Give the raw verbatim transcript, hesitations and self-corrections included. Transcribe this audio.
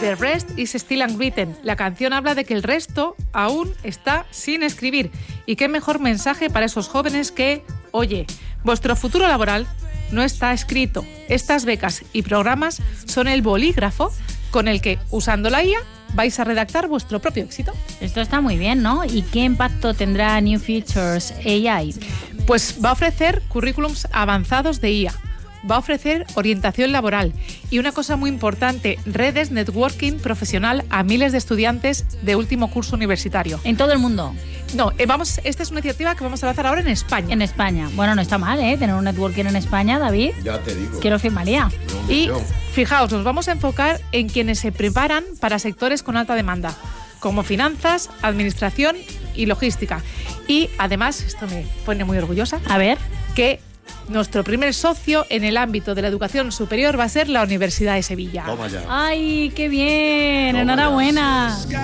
The Rest is Still Unwritten. La canción habla de que el resto aún está sin escribir. Y qué mejor mensaje para esos jóvenes que, oye, vuestro futuro laboral no está escrito. Estas becas y programas son el bolígrafo con el que, usando la I A, vais a redactar vuestro propio éxito. Esto está muy bien, ¿no? ¿Y qué impacto tendrá New Futures A I? Pues va a ofrecer currículums avanzados de I A. Va a ofrecer orientación laboral y una cosa muy importante, redes networking profesional a miles de estudiantes de último curso universitario. ¿En todo el mundo? No, eh, vamos, esta es una iniciativa que vamos a lanzar ahora en España. En España. Bueno, no está mal, ¿eh? Tener un networking en España, David. Ya te digo. Quiero firmaría. No, y yo. fijaos, nos vamos a enfocar en quienes se preparan para sectores con alta demanda, como finanzas, administración y logística. Y además, esto me pone muy orgullosa, A ver. que nuestro primer socio en el ámbito de la educación superior va a ser la Universidad de Sevilla. Toma ya. ¡Ay, qué bien! Toma ya. ¡Enhorabuena!